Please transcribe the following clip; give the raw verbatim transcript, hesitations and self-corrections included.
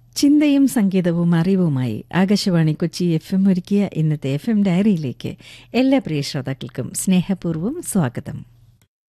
ചിന്തയും സംഗീതവും അറിവുമായി ആകാശവാണി കൊച്ചി എഫ് എം ഒരുക്കിയ ഇന്നത്തെ എഫ് എം ഡയറിയിലേക്ക് എല്ലാ പ്രിയ ശ്രോതാക്കൾക്കും സ്നേഹപൂർവ്വം സ്വാഗതം.